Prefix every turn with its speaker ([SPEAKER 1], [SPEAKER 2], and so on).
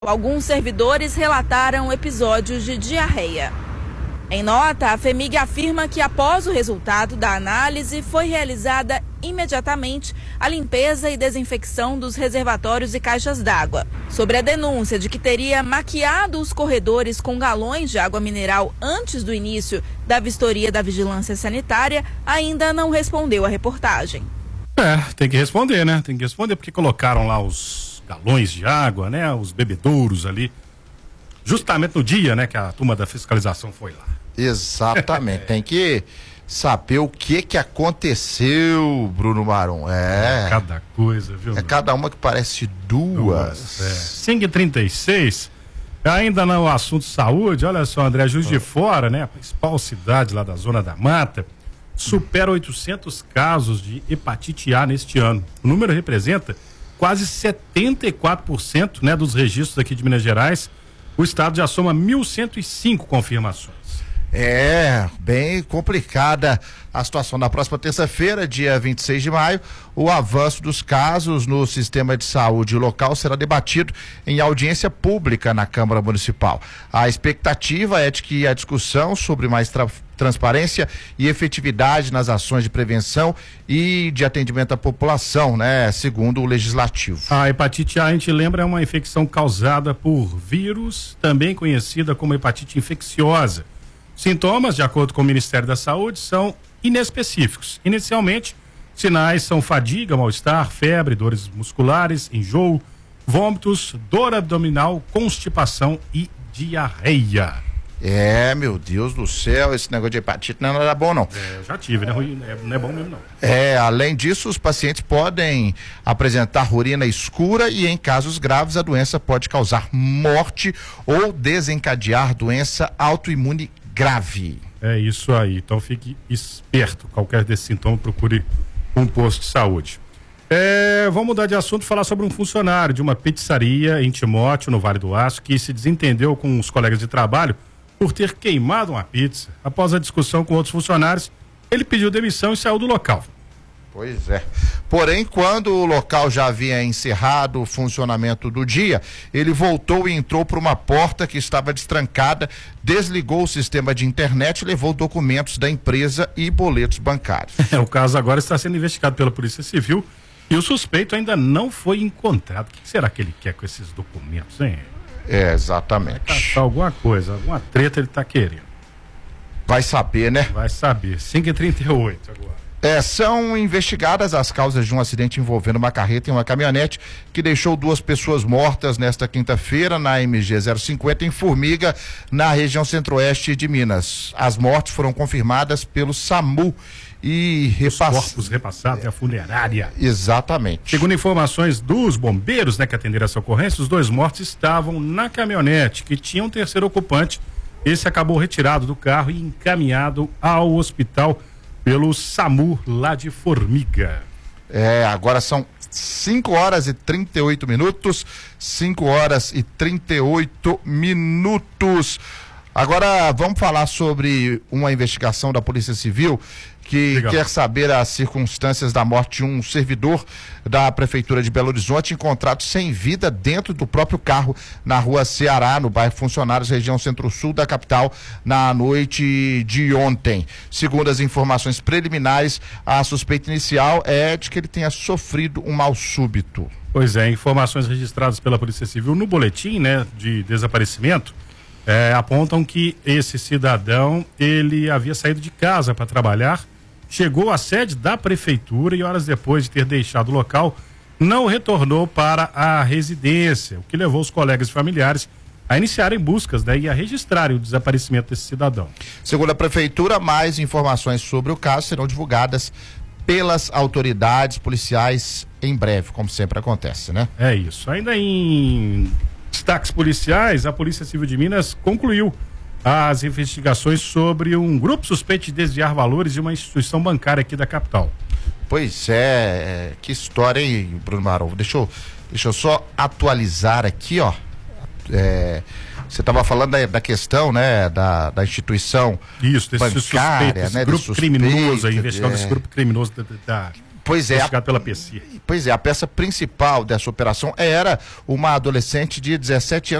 [SPEAKER 1] Alguns servidores relataram episódios de diarreia. Em nota, a FEMIG afirma que após o resultado da análise foi realizada imediatamente a limpeza e desinfecção dos reservatórios e caixas d'água. Sobre a denúncia de que teria maquiado os corredores com galões de água mineral antes do início da vistoria da Vigilância Sanitária, ainda não respondeu à reportagem.
[SPEAKER 2] Tem que responder, né? Tem que responder porque colocaram lá os galões de água, né? Os bebedouros ali, justamente no dia, né? Que a turma da fiscalização foi lá.
[SPEAKER 3] Exatamente, tem que saber o que aconteceu, Bruno Marum.
[SPEAKER 2] Cada coisa, viu?
[SPEAKER 3] Cada uma que parece duas.
[SPEAKER 2] 5h36, ainda no assunto saúde, olha só, André, Juiz de Fora, né? A principal cidade lá da Zona da Mata, supera 800 casos de hepatite A neste ano. O número representa quase 74%, né, dos registros aqui de Minas Gerais. O estado já soma 1.105 confirmações.
[SPEAKER 3] Bem complicada a situação. Na próxima terça-feira, dia 26 de maio, o avanço dos casos no sistema de saúde local será debatido em audiência pública na Câmara Municipal. A expectativa é de que a discussão sobre mais transparência e efetividade nas ações de prevenção e de atendimento à população, né? Segundo o Legislativo.
[SPEAKER 2] A hepatite A, a gente lembra, é uma infecção causada por vírus, também conhecida como hepatite infecciosa. Sintomas, de acordo com o Ministério da Saúde, são inespecíficos. Inicialmente, sinais são fadiga, mal-estar, febre, dores musculares, enjoo, vômitos, dor abdominal, constipação e diarreia.
[SPEAKER 3] Meu Deus do céu, esse negócio de hepatite não é nada bom, não.
[SPEAKER 2] Eu já tive, né? Não é bom mesmo, não.
[SPEAKER 3] Além disso, os pacientes podem apresentar urina escura e, em casos graves, a doença pode causar morte ou desencadear doença autoimune grave.
[SPEAKER 2] É isso aí, então fique esperto. Qualquer desse sintoma, procure um posto de saúde. Vamos mudar de assunto e falar sobre um funcionário de uma pizzaria em Timóteo, no Vale do Aço, que se desentendeu com os colegas de trabalho por ter queimado uma pizza. Após a discussão com outros funcionários, ele pediu demissão e saiu do local.
[SPEAKER 3] Pois é. Porém, quando o local já havia encerrado o funcionamento do dia, ele voltou e entrou por uma porta que estava destrancada, desligou o sistema de internet e levou documentos da empresa e boletos bancários.
[SPEAKER 2] O caso agora está sendo investigado pela Polícia Civil e o suspeito ainda não foi encontrado. O que será que ele quer com esses documentos, hein?
[SPEAKER 3] Exatamente.
[SPEAKER 2] Vai caçar alguma coisa, alguma treta ele está querendo.
[SPEAKER 3] Vai saber, né?
[SPEAKER 2] Vai saber. 5h38 agora.
[SPEAKER 3] São investigadas as causas de um acidente envolvendo uma carreta e uma caminhonete que deixou 2 pessoas mortas nesta quinta-feira na MG 050 em Formiga, na região centro-oeste de Minas. As mortes foram confirmadas pelo SAMU e
[SPEAKER 2] os corpos repassados à funerária.
[SPEAKER 3] Exatamente.
[SPEAKER 2] Segundo informações dos bombeiros, né, que atenderam essa ocorrência, os 2 mortos estavam na caminhonete, que tinha um terceiro ocupante. Esse acabou retirado do carro e encaminhado ao hospital pelo SAMU lá de Formiga.
[SPEAKER 3] Agora são 5h38. 5h38. Agora vamos falar sobre uma investigação da Polícia Civil que quer saber as circunstâncias da morte de um servidor da Prefeitura de Belo Horizonte encontrado sem vida dentro do próprio carro na rua Ceará, no bairro Funcionários, região centro-sul da capital, na noite de ontem. Segundo as informações preliminares, a suspeita inicial é de que ele tenha sofrido um mal súbito.
[SPEAKER 2] Pois é, informações registradas pela Polícia Civil no boletim, né, de desaparecimento, apontam que esse cidadão, ele havia saído de casa para trabalhar, chegou à sede da prefeitura e horas depois de ter deixado o local, não retornou para a residência, o que levou os colegas e familiares a iniciarem buscas, né, e a registrarem o desaparecimento desse cidadão.
[SPEAKER 3] Segundo a prefeitura, mais informações sobre o caso serão divulgadas pelas autoridades policiais em breve, como sempre acontece, né?
[SPEAKER 2] É isso. Ainda em destaques policiais, a Polícia Civil de Minas concluiu as investigações sobre um grupo suspeito de desviar valores de uma instituição bancária aqui da capital.
[SPEAKER 3] Pois é, que história, hein, Bruno Marum? Deixa eu só atualizar aqui, ó. Você estava falando da questão, né, da instituição
[SPEAKER 2] bancária,
[SPEAKER 3] né,
[SPEAKER 2] grupo criminoso, investigando esse grupo criminoso da
[SPEAKER 3] Pois é.
[SPEAKER 2] Investigado pela PC.
[SPEAKER 3] Pois é, a peça principal dessa operação era uma adolescente de 17 anos.